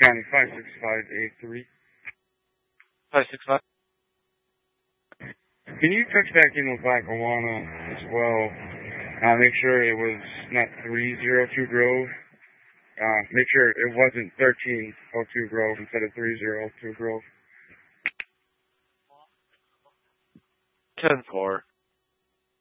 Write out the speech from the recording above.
County 56583. 565. Can you touch back in with Lackawanna as well? Make sure it was not 302 Grove. Make sure it wasn't 1302 Grove instead of 302 Grove. 10-4.